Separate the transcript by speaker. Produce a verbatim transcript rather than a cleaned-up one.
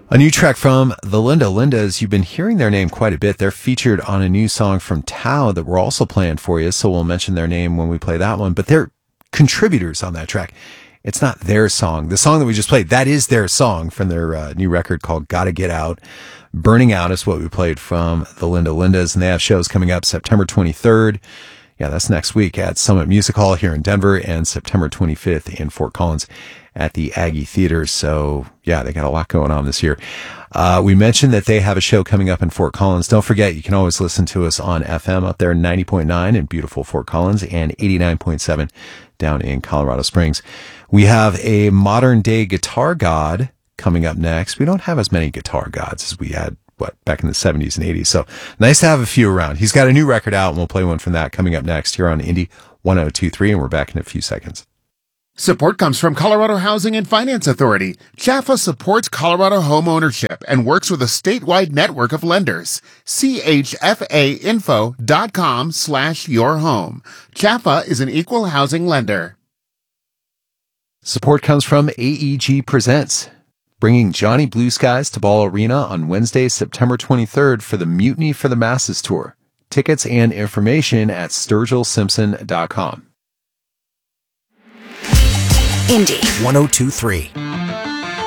Speaker 1: A new track from the Linda. Linda's, you've been hearing their name quite a bit. They're featured on a new song from Tao that we're also playing for you, so we'll mention their name when we play that one. But they're contributors on that track. It's not their song. The song that we just played, that is their song from their uh, new record called Gotta Get Out. Burning Out is what we played from the Linda Lindas, and they have shows coming up September twenty-third. Yeah, that's next week at Summit Music Hall here in Denver, and September twenty-fifth in Fort Collins at the Aggie Theater. So, yeah, they got a lot going on this year. Uh, we mentioned that they have a show coming up in Fort Collins. Don't forget, you can always listen to us on F M up there, ninety point nine in beautiful Fort Collins and eighty-nine point seven down in Colorado Springs. We have a modern day guitar god coming up next. We don't have as many guitar gods as we had, what, back in the seventies and eighties. So nice to have a few around. He's got a new record out, and we'll play one from that coming up next here on Indie one oh two point three, and we're back in a few seconds.
Speaker 2: Support comes from Colorado Housing and Finance Authority. Jaffa supports Colorado home ownership and works with a statewide network of lenders. C H F A info dot com slash your home. Jaffa is an equal housing lender.
Speaker 1: Support comes from A E G Presents, bringing Johnny Blue Skies to Ball Arena on Wednesday, September twenty-third for the Mutiny for the Masses Tour. Tickets and information at sturgill simpson dot com.
Speaker 3: Indie one oh two point three.